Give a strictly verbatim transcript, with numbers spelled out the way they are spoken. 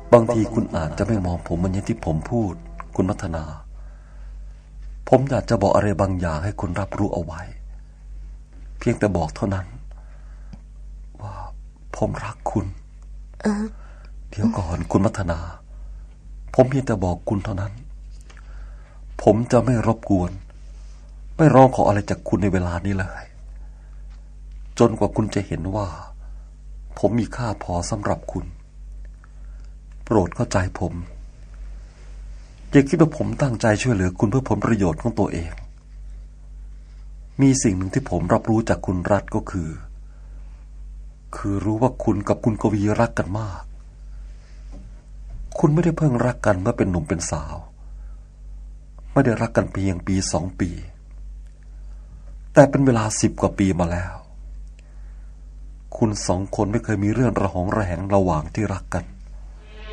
บางทีคุณอาจจะไม่มองผมเหมือนอย่างที่ผมพูดคุณมัทนาผมอยากจะบอกอะไรบางอย่างให้คุณรับรู้เอาไว้เพียงแต่บอกเท่านั้นว่าผมรักคุณเดี๋ยวก่อนคุณมัทนาผมเพียงแต่บอกคุณเท่านั้นผมจะไม่รบกวนไม่ร้องขออะไรจากคุณในเวลานี้เลยจนกว่าคุณจะเห็นว่าผมมีค่าพอสำหรับคุณโปรดเข้าใจผมอย่าคิดว่าผมตั้งใจช่วยเหลือคุณเพื่อผลประโยชน์ของตัวเองมีสิ่งหนึ่งที่ผมรับรู้จากคุณรัฐก็คือคือรู้ว่าคุณกับคุณกวีรักกันมากคุณไม่ได้เพิ่งรักกันเมื่อเป็นหนุ่มเป็นสาวไม่ได้รักกันเพียงปีสองปีแต่เป็นเวลาสิบกว่าปีมาแล้วคุณสองคนไม่เคยมีเรื่องระหองระแหงระหว่างที่รักกัน